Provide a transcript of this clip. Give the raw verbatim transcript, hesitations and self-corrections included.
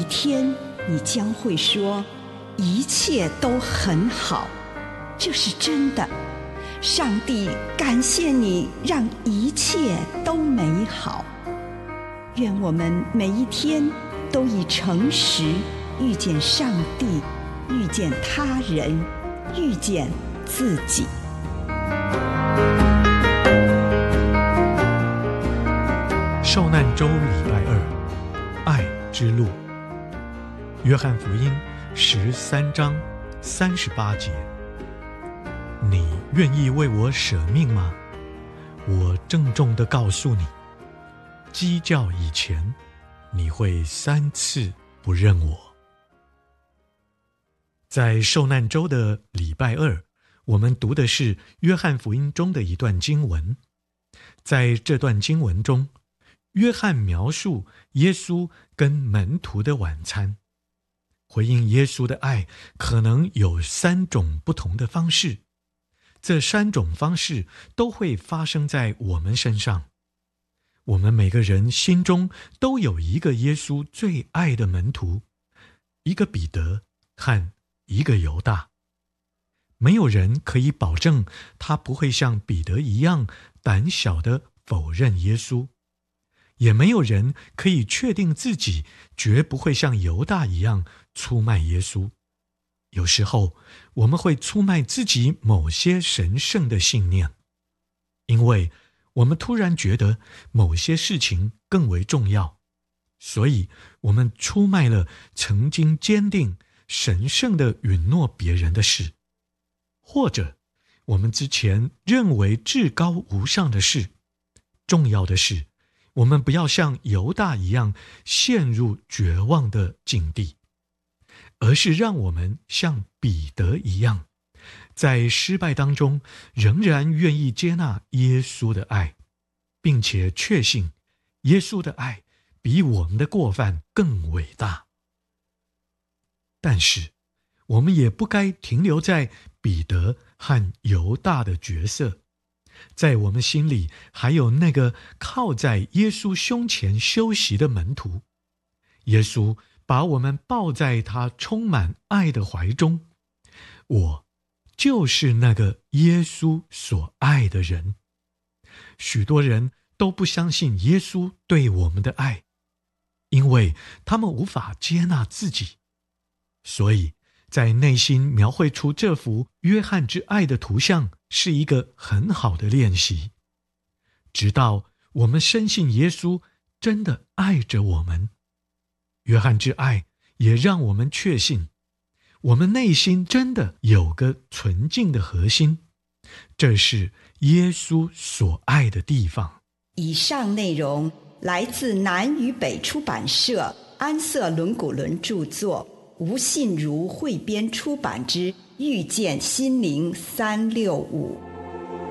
天你将会说一切都很好，这是真的。上帝感谢你让一切都美好。愿我们每一天都以诚实遇见上帝，遇见他人，遇见自己。 受难周礼拜二，爱之路。约翰福音十三章三十八节：你愿意为我舍命吗？我郑重地告诉你，鸡叫以前，你会三次不认我。在受难周的礼拜二，我们读的是约翰福音中的一段经文。在这段经文中，约翰描述耶稣跟门徒的晚餐。回应耶稣的爱可能有三种不同的方式，这三种方式都会发生在我们身上。我们每个人心中都有一个耶稣最爱的门徒，一个彼得和一个犹大。没有人可以保证他不会像彼得一样胆小地否认耶稣，也没有人可以确定自己绝不会像犹大一样出卖耶稣。有时候我们会出卖自己某些神圣的信念，因为我们突然觉得某些事情更为重要，所以我们出卖了曾经坚定神圣的允诺别人的事，或者我们之前认为至高无上的事。重要的是，我们不要像犹大一样陷入绝望的境地，而是让我们像彼得一样，在失败当中仍然愿意接纳耶稣的爱，并且确信耶稣的爱比我们的过犯更伟大。但是我们也不该停留在彼得和犹大的角色，在我们心里还有那个靠在耶稣胸前休息的门徒。耶稣把我们抱在他充满爱的怀中，我就是那个耶稣所爱的人。许多人都不相信耶稣对我们的爱，因为他们无法接纳自己，所以在内心描绘出这幅约翰之爱的图像是一个很好的练习。直到我们深信耶稣真的爱着我们，约翰之爱也让我们确信我们内心真的有个纯净的核心，这是耶稣所爱的地方。 以上内容来自南与北出版社安瑟伦古伦著作，吴信如汇编出版之《遇见心灵三六五》。